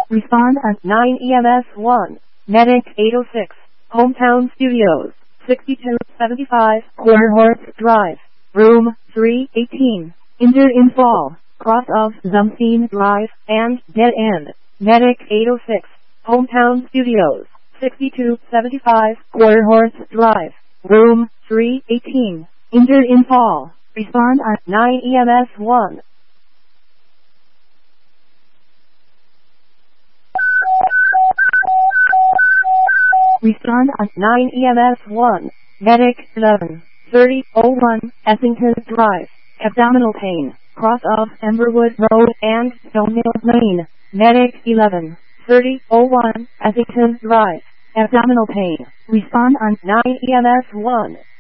Respond at 9 EMS 1. Medic 806. Hometown Studios. 6275 Quarterhorse Drive. Room 318. Injured in fall. Cross of Zumstein Drive and Dead End. Medic 806. Hometown Studios. 6275 Quarterhorse Drive. Room 318. Injured in fall. Respond at 9 EMS 1. Respond at 9 EMS 1. Medic 11. 3001 Essington Drive. Abdominal pain. Cross of Emberwood Road and Stonemill Lane. Medic 11. 3001 Essington Drive. Abdominal pain. Respond on 9 EMS 1.